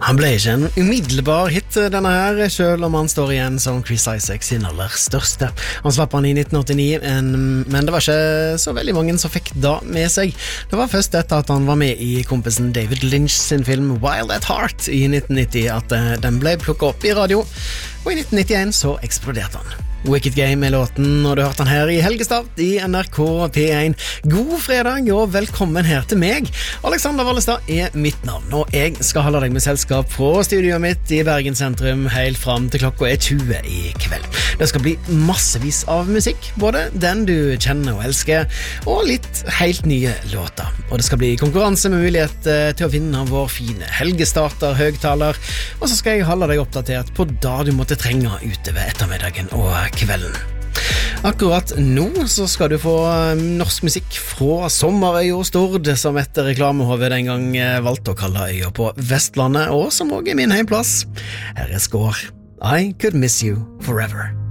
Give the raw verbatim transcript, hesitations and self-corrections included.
Han ble ikke en umiddelbar hit denne her, selv om han står igjen som Chris Isaac sin aller største. Han slapp han i nitten åttini, men det var ikke så veldig mange som fikk da med seg. Det var først etter at han var med i kompisen David Lynch sin film Wild at Heart i nitten nitti at den ble plukket opp i radio, og i nitten nittien så eksploderte han. Wicked Game er låten, og du hørte han her i Helgestart i N R K P én. God fredag, og velkommen her til meg. Alexander Wallestad er mitt navn, og jeg skal holde deg med selskap fra studioet mitt i Bergen sentrum helt fram til klokka er tjue i kveld. Det skal bli massevis av musikk, både den du kjenner og elsker, og litt helt nye låter. Og det skal bli konkurranse med mulighet til å vinne vår fine Helgestarter høgtaler, og så skal jeg holde deg oppdatert på da du måtte trenge utover ettermiddagen og kvelden. Akkurat nå så skal du få norsk musikk fra Sommerøya Stord, som etter reklamehovet den gang valgte å kalle øya på Vestlandet, og som også er min heimplass. Her er Skår. I Could Miss You Forever.